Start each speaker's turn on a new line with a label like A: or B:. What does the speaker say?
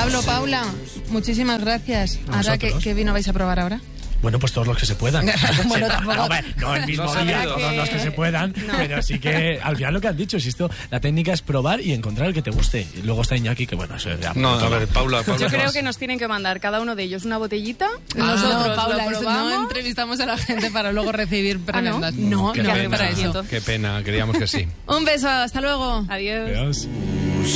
A: Pablo, Paula, muchísimas gracias. Ahora, ¿qué vino vais a probar ahora?
B: Bueno, pues todos los que se puedan.
A: Bueno, tampoco.
B: No el mismo día, todos los que se puedan, pero sí que al final lo que han dicho, si esto, la técnica es probar y encontrar el que te guste. Y luego está Iñaki, que bueno, eso ya...
C: No, a ver, Paula.
D: Yo creo que nos tienen que mandar cada uno de ellos una botellita.
A: Nosotros, Paula,
D: lo probamos.
A: no entrevistamos a la gente para luego recibir prebendas.
D: ¿no?
A: No,
C: Qué
A: no
C: pena,
A: para eso.
C: qué pena, creíamos que sí.
A: Un beso, hasta luego.
D: Adiós.
B: Adiós.